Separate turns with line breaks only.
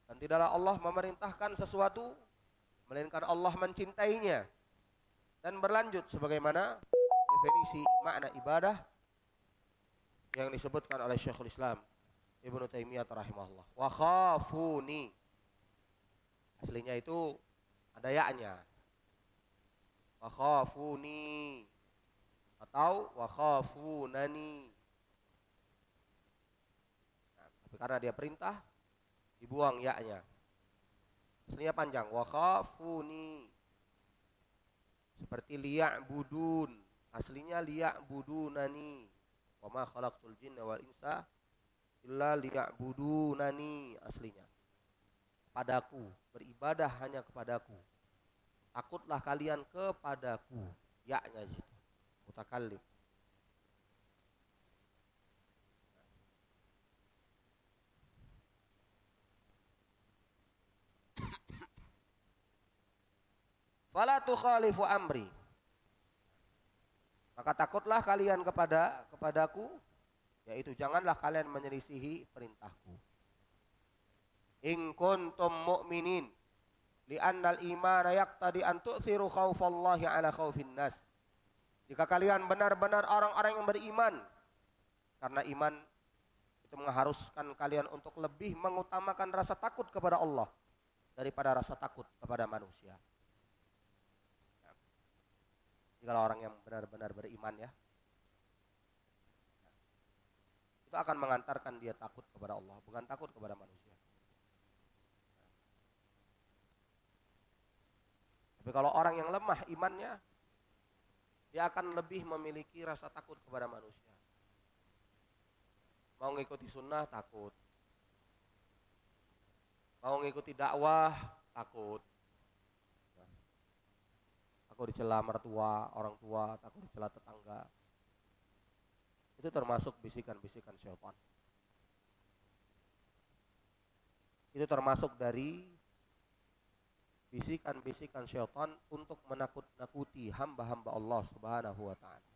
Dan tidaklah Allah memerintahkan sesuatu melainkan Allah mencintainya. Dan berlanjut sebagaimana definisi makna ibadah yang disebutkan oleh Syekhul Islam Ibnu Taimiyah rahimahullah. Wa khafuni. Aslinya itu ada ya-nya. Wa khafuni atau wa khafunani. Nah, tapi karena dia perintah dibuang ya-nya. Aslinya panjang. Wa khafuni. Seperti liya'budun. Aslinya liya'budunani. Wa ma khalaqtul jinna wal insa illa liya'budunani aslinya. Padaku, beribadah hanya kepadaku. Takutlah kalian kepadaku. Ya-nya gitu. Mutakallim. Fala tukhalifu amri. Maka takutlah kalian kepadaku, yaitu janganlah kalian menyelisihi perintahku. In kuntum mu'minin li'annal imana yaqtadi an tu'thiru khaufallahi ala khaufin nas. Jika kalian benar-benar orang-orang yang beriman, karena iman itu mengharuskan kalian untuk lebih mengutamakan rasa takut kepada Allah daripada rasa takut kepada manusia. Jika orang yang benar-benar beriman ya, itu akan mengantarkan dia takut kepada Allah, bukan takut kepada manusia. Tapi kalau orang yang lemah imannya, dia akan lebih memiliki rasa takut kepada manusia. Mau ngikuti sunnah takut, mau ngikuti dakwah takut. Takut dicela mertua, orang tua, takut dicela tetangga. Itu termasuk bisikan-bisikan syaitan. Itu termasuk dari bisikan-bisikan syaitan untuk menakut-nakuti hamba-hamba Allah Subhanahu wa taala.